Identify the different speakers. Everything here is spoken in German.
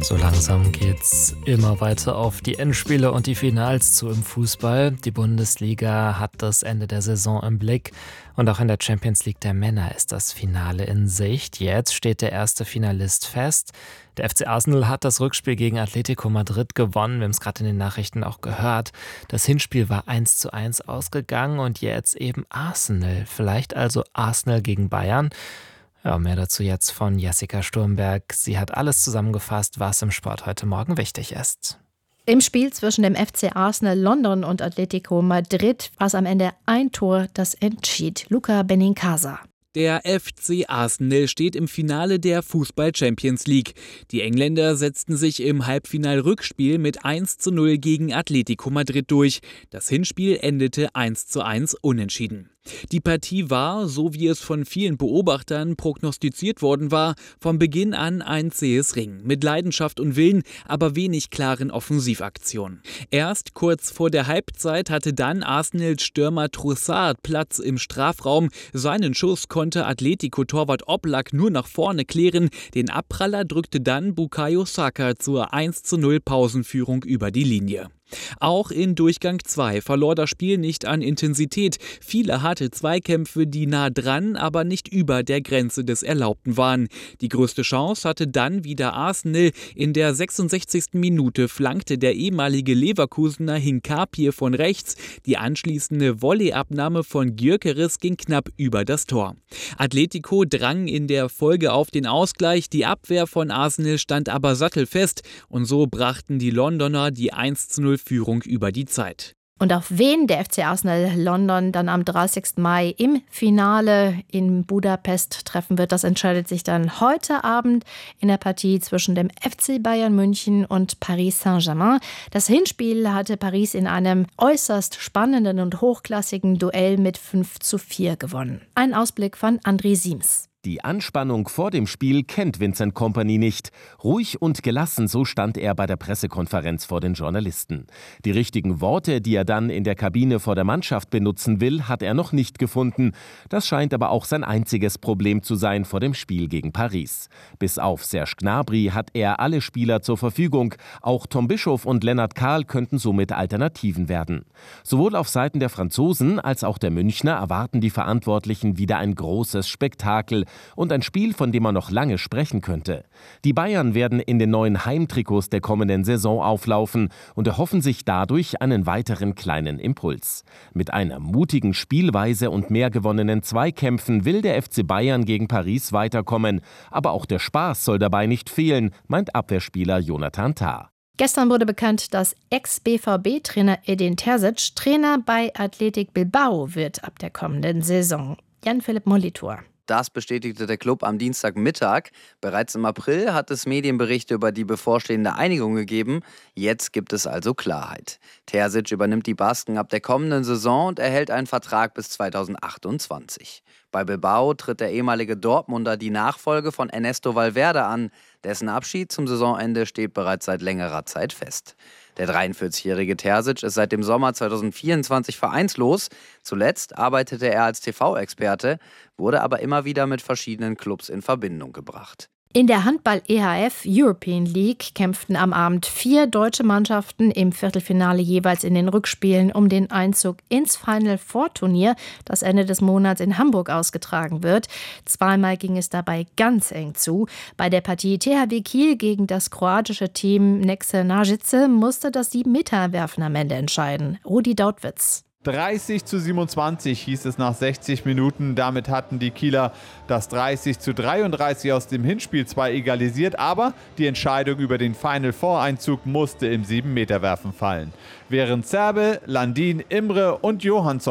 Speaker 1: So langsam geht's immer weiter auf die Endspiele und die Finals zu im Fußball. Die Bundesliga hat das Ende der Saison im Blick und auch in der Champions League der Männer ist das Finale in Sicht. Jetzt steht der erste Finalist fest. Der FC Arsenal hat das Rückspiel gegen Atletico Madrid gewonnen. Wir haben es gerade in den Nachrichten auch gehört. Das Hinspiel war 1:1 ausgegangen und jetzt eben Arsenal. Vielleicht also Arsenal gegen Bayern. Ja, mehr dazu jetzt von Jessica Sturmberg. Sie hat alles zusammengefasst, was im Sport heute Morgen wichtig ist.
Speaker 2: Im Spiel zwischen dem FC Arsenal London und Atletico Madrid war es am Ende ein Tor, das entschied. Luca Benincasa.
Speaker 3: Der FC Arsenal steht im Finale der Fußball-Champions League. Die Engländer setzten sich im Halbfinal-Rückspiel mit 1:0 gegen Atletico Madrid durch. Das Hinspiel endete 1:1 unentschieden. Die Partie war, so wie es von vielen Beobachtern prognostiziert worden war, von Beginn an ein zähes Ringen. Mit Leidenschaft und Willen, aber wenig klaren Offensivaktionen. Erst kurz vor der Halbzeit hatte dann Arsenals Stürmer Trossard Platz im Strafraum. Seinen Schuss konnte Atletico-Torwart Oblak nur nach vorne klären. Den Abpraller drückte dann Bukayo Saka zur 1:0 Pausenführung über die Linie. Auch in Durchgang 2 verlor das Spiel nicht an Intensität. Viele harte Zweikämpfe, die nah dran, aber nicht über der Grenze des Erlaubten waren. Die größte Chance hatte dann wieder Arsenal. In der 66. Minute flankte der ehemalige Leverkusener Hinkapie von rechts. Die anschließende Volleyabnahme von Gyökeres ging knapp über das Tor. Atletico drang in der Folge auf den Ausgleich. Die Abwehr von Arsenal stand aber sattelfest. Und so brachten die Londoner die 1:0 Führung über die Zeit.
Speaker 2: Und auf wen der FC Arsenal London dann am 30. Mai im Finale in Budapest treffen wird, das entscheidet sich dann heute Abend in der Partie zwischen dem FC Bayern München und Paris Saint-Germain. Das Hinspiel hatte Paris in einem äußerst spannenden und hochklassigen Duell mit 5:4 gewonnen. Ein Ausblick von André Siems.
Speaker 4: Die Anspannung vor dem Spiel kennt Vincent Kompany nicht. Ruhig und gelassen, so stand er bei der Pressekonferenz vor den Journalisten. Die richtigen Worte, die er dann in der Kabine vor der Mannschaft benutzen will, hat er noch nicht gefunden. Das scheint aber auch sein einziges Problem zu sein vor dem Spiel gegen Paris. Bis auf Serge Gnabry hat er alle Spieler zur Verfügung. Auch Tom Bischoff und Lennart Kahl könnten somit Alternativen werden. Sowohl auf Seiten der Franzosen als auch der Münchner erwarten die Verantwortlichen wieder ein großes Spektakel und ein Spiel, von dem man noch lange sprechen könnte. Die Bayern werden in den neuen Heimtrikots der kommenden Saison auflaufen und erhoffen sich dadurch einen weiteren kleinen Impuls. Mit einer mutigen Spielweise und mehr gewonnenen Zweikämpfen will der FC Bayern gegen Paris weiterkommen. Aber auch der Spaß soll dabei nicht fehlen, meint Abwehrspieler Jonathan Tah.
Speaker 2: Gestern wurde bekannt, dass Ex-BVB-Trainer Edin Terzic Trainer bei Athletic Bilbao wird ab der kommenden Saison. Jan-Philipp Molitor.
Speaker 5: Das bestätigte der Club am Dienstagmittag. Bereits im April hat es Medienberichte über die bevorstehende Einigung gegeben. Jetzt gibt es also Klarheit. Terzic übernimmt die Basken ab der kommenden Saison und erhält einen Vertrag bis 2028. Bei Bilbao tritt der ehemalige Dortmunder die Nachfolge von Ernesto Valverde an. Dessen Abschied zum Saisonende steht bereits seit längerer Zeit fest. Der 43-jährige Terzic ist seit dem Sommer 2024 vereinslos. Zuletzt arbeitete er als TV-Experte, wurde aber immer wieder mit verschiedenen Clubs in Verbindung gebracht.
Speaker 2: In der Handball-EHF European League kämpften am Abend 4 deutsche Mannschaften im Viertelfinale jeweils in den Rückspielen um den Einzug ins Final-Four-Turnier, das Ende des Monats in Hamburg ausgetragen wird. Zweimal ging es dabei ganz eng zu. Bei der Partie THW Kiel gegen das kroatische Team Nexe Nažice musste das 7-Meter-Werfen am Ende entscheiden. Rudi Dautwitz.
Speaker 6: 30:27 hieß es nach 60 Minuten. Damit hatten die Kieler das 30:33 aus dem Hinspiel zwar egalisiert, aber die Entscheidung über den Final-Four-Einzug musste im 7-Meter-Werfen fallen. Während Zerbe, Landin, Imre und Johansson